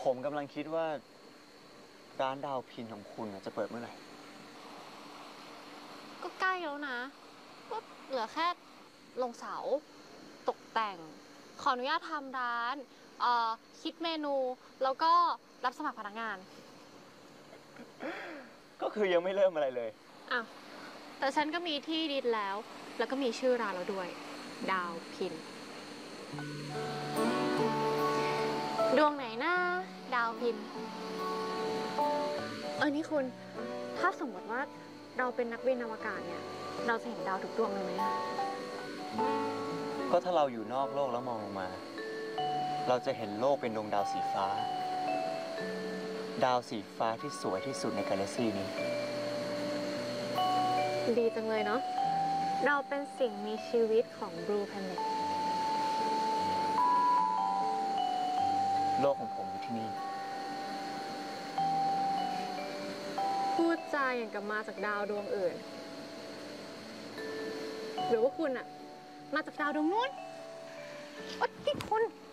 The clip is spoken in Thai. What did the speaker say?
ผมกำลังคิดว่าร้านดาวพินของคุณจะเปิดเมื่อไหร่ก็ใกล้แล้วนะก็เหลือแค่ลงเสาตกแต่งขออนุญาตทำร้านคิดเมนูแล้วก็รับสมัครพนักงานก็คือยังไม่เริ่มอะไรเลยอ่ะแต่ฉันก็มีที่ดินแล้วก็มีชื่อร้านแล้วด้วยดาวพินดวงไหนนะดาวพินนี่คุณถ้าสมมติว่าเราเป็นนักบินอวกาศเนี่ยเราจะเห็นดาวทุกดวงเลยไหมคะก็ถ้าเราอยู่นอกโลกแล้วมองลงมา เราจะเห็นโลกเป็นดวงดาวสีฟ้า ดาวสีฟ้าที่สวยที่สุดในกาแล็กซีนี้ดีจังเลยเนาะเราเป็นสิ่งมีชีวิตของ Blue Planet โลกของผมอยู่ที่นี่พูดจาอย่างกับมาจากดาวดวงอื่นหรือว่าคุณอะมาจากดาวดวงนู้นโอ๊ยที่คุณ